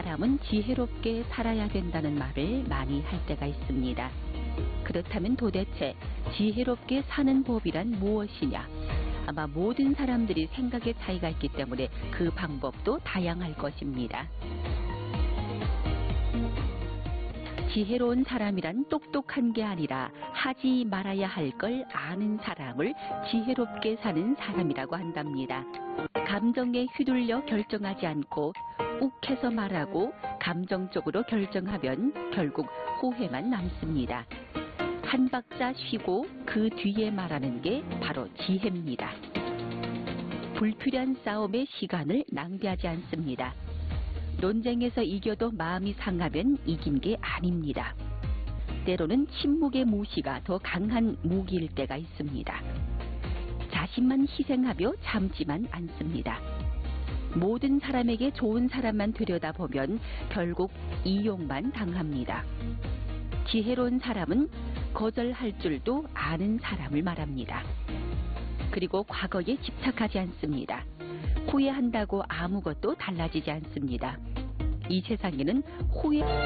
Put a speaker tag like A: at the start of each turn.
A: 사람은 지혜롭게 살아야 된다는 말을 많이 할 때가 있습니다. 그렇다면 도대체 지혜롭게 사는 법이란 무엇이냐? 아마 모든 사람들이 생각의 차이가 있기 때문에 그 방법도 다양할 것입니다. 지혜로운 사람이란 똑똑한 게 아니라 하지 말아야 할 걸 아는 사람을 지혜롭게 사는 사람이라고 한답니다. 감정에 휘둘려 결정하지 않고 욱해서 말하고 감정적으로 결정하면 결국 후회만 남습니다. 한 박자 쉬고 그 뒤에 말하는 게 바로 지혜입니다. 불필요한 싸움에 시간을 낭비하지 않습니다. 논쟁에서 이겨도 마음이 상하면 이긴 게 아닙니다. 때로는 침묵의 무시가 더 강한 무기일 때가 있습니다. 자신만 희생하며 참지만 않습니다. 모든 사람에게 좋은 사람만 되려다보면 결국 이용만 당합니다. 지혜로운 사람은 거절할 줄도 아는 사람을 말합니다. 그리고 과거에 집착하지 않습니다. 후회한다고 아무것도 달라지지 않습니다. 이 세상에는 후회